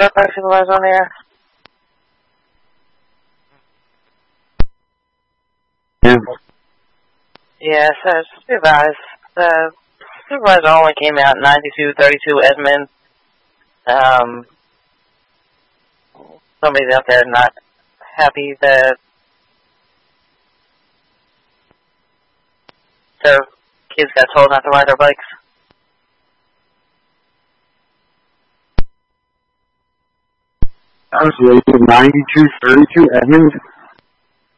Park supervisor on the air? Yeah, sir, supervise. The supervisor only came out 9232 Edmond. Somebody's out there not happy that their kids got told not to ride their bikes. I was rated 9232 Edmond.